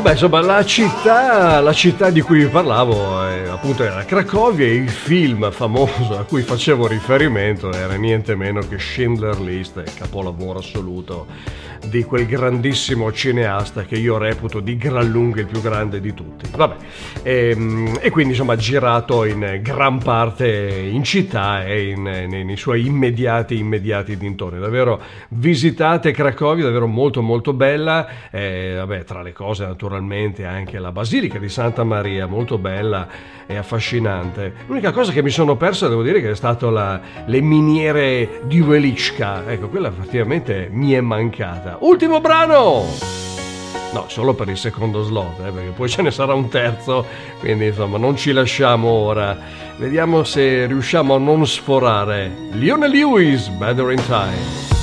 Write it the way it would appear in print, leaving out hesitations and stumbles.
Vabbè, insomma, la città di cui vi parlavo appunto era Cracovia, e il film famoso a cui facevo riferimento era niente meno che Schindler List, il capolavoro assoluto di quel grandissimo cineasta che io reputo di gran lunga il più grande di tutti. Vabbè, e quindi insomma girato in gran parte in città e nei suoi immediati dintorni. Davvero visitate Cracovia, davvero molto molto bella. Vabbè, tra le cose naturalmente anche la Basilica di Santa Maria, molto bella e affascinante. L'unica cosa che mi sono perso, devo dire, che è stato le miniere di Velička. Ecco, quella effettivamente mi è mancata. Ultimo brano! No, solo per il secondo slot, perché poi ce ne sarà un terzo, quindi insomma non ci lasciamo ora. Vediamo se riusciamo a non sforare. Leona Lewis, Better in Time.